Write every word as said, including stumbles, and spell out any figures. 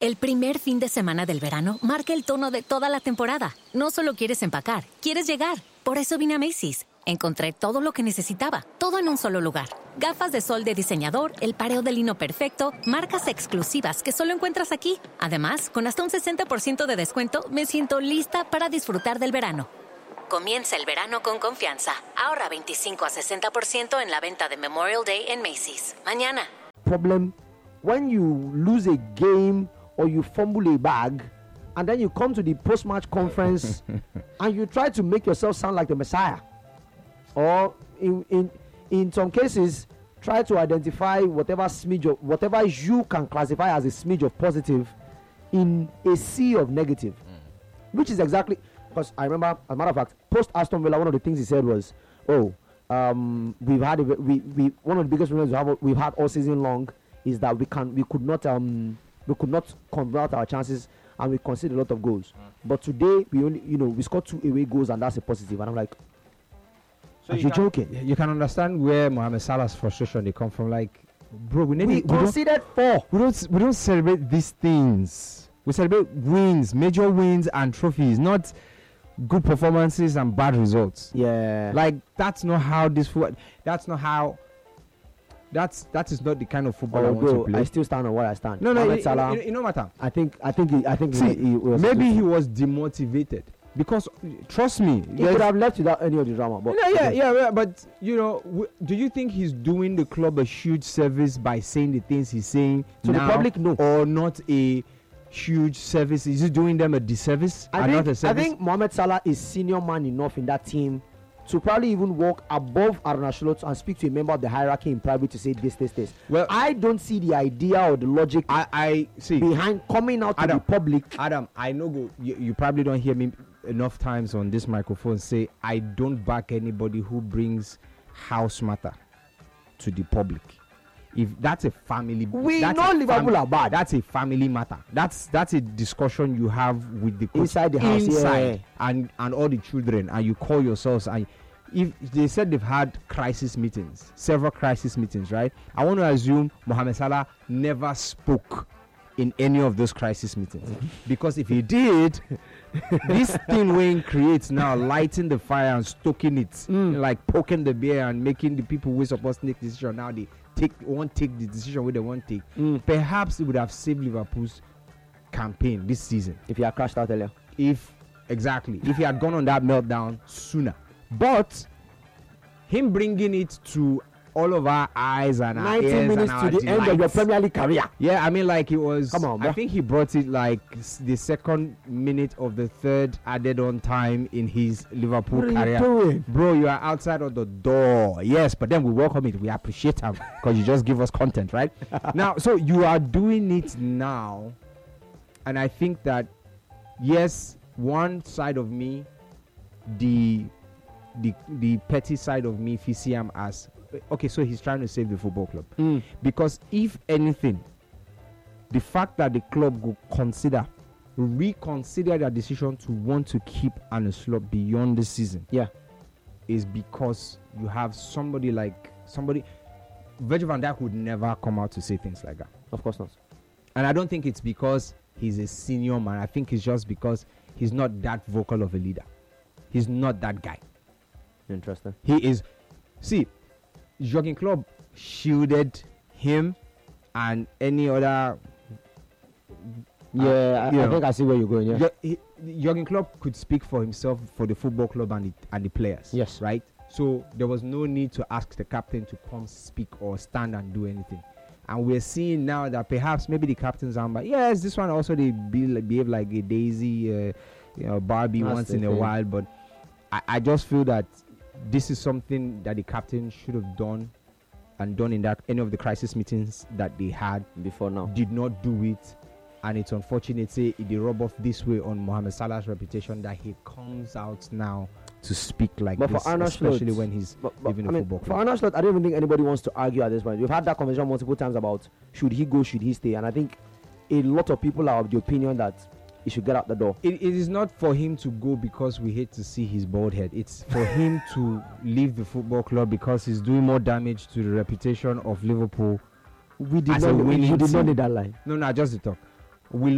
El primer fin de semana del verano marca el tono de toda la temporada. No solo quieres empacar, quieres llegar. Por eso vine a Macy's. Encontré todo lo que necesitaba, todo en un solo lugar. Gafas de sol de diseñador, el pareo de lino perfecto, marcas exclusivas que solo encuentras aquí. Además, con hasta un sesenta por ciento de descuento, me siento lista para disfrutar del verano. Comienza el verano con confianza. Ahorra veinticinco a sesenta por ciento en la venta de Memorial Day en Macy's. Mañana. Problem when you lose a game or you fumble a bag and then you come to the post-match conference and you try to make yourself sound like the Messiah, or in in in some cases try to identify whatever smidge of whatever you can classify as a smidge of positive in a sea of negative, mm. which is exactly because I remember, as a matter of fact, post Aston Villa, one of the things he said was, oh, um, we've had a, we we one of the biggest problems we have we've had all season long is that we can we could not um we could not convert our chances and we conceded a lot of goals. Mm. But today we only you know we scored two away goals and that's a positive. And I'm like, so are you, you joking? You can understand where Mohamed Salah's frustration they come from. Like, bro, we need we, we conceded four. We don't we don't celebrate these things. We celebrate wins, major wins and trophies, not good performances and bad results. Yeah, like that's not how this football. That's not how. That's that is not the kind of football oh, I want bro, to play. I still stand on where I stand. No, no, Mohamed it, Salah, it, it, it no matter. I think I think he, I think See, he, he was maybe he was demotivated because trust me, he could have left without any of the drama. But no, yeah, yeah, yeah, but you know, w- do you think he's doing the club a huge service by saying the things he's saying to now, the public? No, or not a huge service? Is he doing them a disservice? I and think not a service? I think Mohamed Salah is senior man enough in that team to probably even walk above Aruna Slot and speak to a member of the hierarchy in private to say this, this, this. Well, I don't see the idea or the logic I, I see behind coming out Adam, to the public. Adam, I know go, you, you probably don't hear me enough times on this microphone say I don't back anybody who brings house matter to the public. If that's a family, we that's know a Liverpool fam- are bad. That's a family matter. That's that's a discussion you have with the coach inside the house, inside, yeah. and and all the children, and you call yourselves. And if they said they've had crisis meetings, several crisis meetings, right? I want to assume Mohamed Salah never spoke in any of those crisis meetings, because if he did, this thing Wayne creates now, lighting the fire and stoking it, mm. like poking the bear and making the people who are supposed to make decision now they take won't take the decision where they won't take. Mm. Perhaps it would have saved Liverpool's campaign this season if he had crashed out earlier. If exactly, if he had gone on that meltdown sooner. But him bringing it to all of our eyes and our ears minutes and to our the delights. end of your Premier League career. Yeah, I mean, like it was. Come on, I bro. think he brought it like s- the second minute of the third added on time in his Liverpool What are career. you doing? Bro, you are outside of the door. Yes, but then we welcome it. We appreciate him because you just give us content, right? Now, so you are doing it now, and I think that yes, one side of me, the the the petty side of me, if see him as okay, so he's trying to save the football club. Mm. Because if anything, the fact that the club will consider, reconsider their decision to want to keep Arne Slot beyond this season, yeah, is because you have somebody like somebody. Virgil van Dijk would never come out to say things like that. Of course not. And I don't think it's because he's a senior man. I think it's just because he's not that vocal of a leader. He's not that guy. Interesting. He is. See, Jurgen Klopp shielded him and any other. Yeah, uh, I, I know, think I see where you're going. Yeah. Ju- he, Jurgen Klopp could speak for himself, for the football club and the, and the players. Yes. Right? So there was no need to ask the captain to come speak or stand and do anything. And we're seeing now that perhaps maybe the captain's on, but yes, this one also they be, like, behave like a Daisy, uh, you know, Barbie That's once the in a thing. while. But I, I just feel that this is something that the captain should have done and done in that any of the crisis meetings that they had Before now. did not do it. And it's unfortunate, say, they rub off this way on Mohamed Salah's reputation that he comes out now to speak like But this, for Arne especially Slot, when he's But, but, leaving I the mean, football for club. Arne Slot, I don't even think anybody wants to argue at this point. We've had that conversation multiple times about should he go, should he stay, and I think a lot of people are of the opinion that he should get out the door. It, it is not for him to go because we hate to see his bald head. It's for him to leave the football club because he's doing more damage to the reputation of Liverpool. We did As not. a We winning did not team. need that line. No, no, just the talk. We